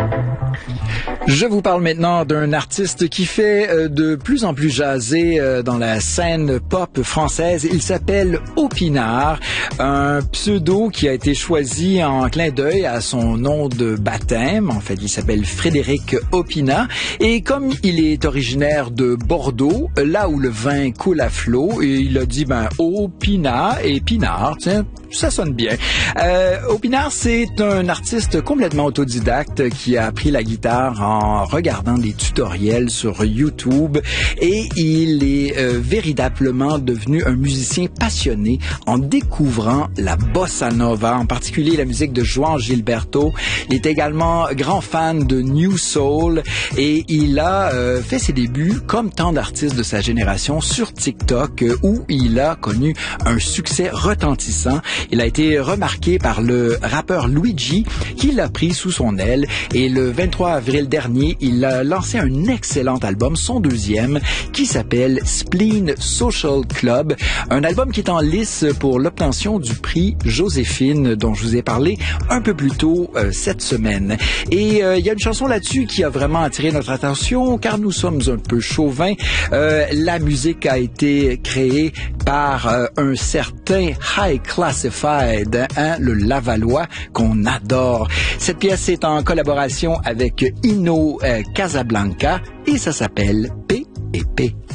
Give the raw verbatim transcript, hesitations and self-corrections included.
Je vous parle maintenant d'un artiste qui fait de plus en plus jaser dans la scène pop française. Il s'appelle Opinard, un pseudo qui a été choisi en clin d'œil à son nom de baptême. En fait, il s'appelle Frédéric Opinat. Et comme il est originaire de Bordeaux, là où le vin coule à flot, il a dit, ben, Opinat et Pinard, tiens, ça sonne bien. Euh, Opinard, c'est un artiste complètement autodidacte qui a appris la guitare en regardant des tutoriels sur YouTube et il est euh, véritablement devenu un musicien passionné en découvrant la bossa nova, en particulier la musique de João Gilberto. Il est également grand fan de New Soul et il a euh, fait ses débuts, comme tant d'artistes de sa génération, sur TikTok euh, où il a connu un succès retentissant. Il a été remarqué par le rappeur Luigi qui l'a pris sous son aile et le vingt-trois avril dernier, il a lancé un excellent album, son deuxième, qui s'appelle Spleen Social Club, un album qui est en lice pour l'obtention du prix Joséphine dont je vous ai parlé un peu plus tôt euh, cette semaine. Et euh, il y a une chanson là-dessus qui a vraiment attiré notre attention car nous sommes un peu chauvins. Euh, la musique a été créée par euh, un certain High Classified, hein, le Lavallois qu'on adore. Cette pièce est en collaboration avec Inno euh, Casablanca et ça s'appelle P et P.